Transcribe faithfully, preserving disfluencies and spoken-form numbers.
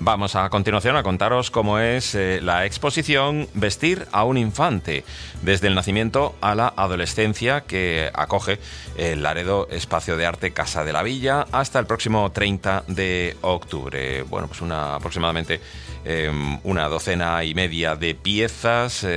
Vamos a continuación a contaros cómo es eh, la exposición Vestir a un infante, desde el nacimiento a la adolescencia, que acoge el Laredo Espacio de Arte Casa de la Villa hasta el próximo treinta de octubre. Bueno, pues una aproximadamente eh, una docena y media de piezas. Eh,